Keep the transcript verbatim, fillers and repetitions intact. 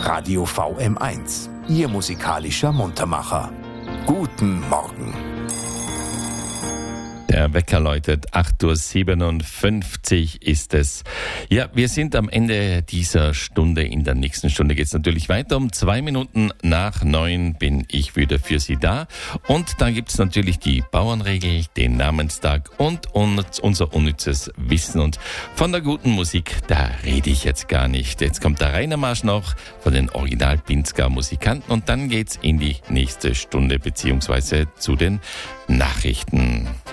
Radio V M eins, Ihr musikalischer Muntermacher. Guten Morgen. Der Wecker läutet, acht Uhr siebenundfünfzig ist es. Ja, wir sind am Ende dieser Stunde. In der nächsten Stunde geht es natürlich weiter. Um zwei Minuten nach neun bin ich wieder für Sie da. Und dann gibt es natürlich die Bauernregel, den Namenstag und unser unnützes Wissen. Und von der guten Musik, da rede ich jetzt gar nicht. Jetzt kommt der Rainer Marsch noch von den Original-Pinzgau-Musikanten. Und dann geht's in die nächste Stunde beziehungsweise zu den Nachrichten.